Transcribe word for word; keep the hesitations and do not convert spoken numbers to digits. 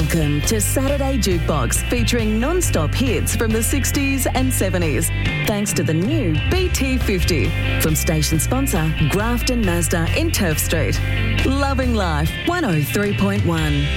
Welcome to Saturday Jukebox, featuring non-stop hits from the sixties and seventies. Thanks to the new B T fifty from station sponsor Grafton Mazda in Turf Street. Loving Life one oh three point one.